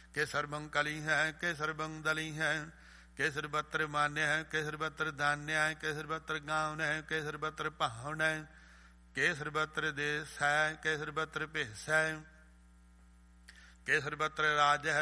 ਕਿ ਸਰਬੰ ਕਲੀ ਹੈ, ਕਿ ਸਰਬੰ ਦਲੀ ਹੈ, ਕਿ ਸਰਬਤਰ ਮਾਨਿਆ ਹੈ, ਕਿ ਸਰਬਤਰ ਦਾਨਿਆ ਹੈ, ਕਿ ਸਰਬਤਰ ਗਾਉਨ ਹੈ, ਕਿ ਸਰਬਤਰ ਭਾਵਨ ਹੈ, ਕਿ ਸਰਬਤਰ ਦੇਸ ਹੈ, ਕਿ ਸਰਬਤਰ ਭੇਸ ਹੈ, ਕਿ ਸਰਬਤਰ ਰਾਜ ਹੈ,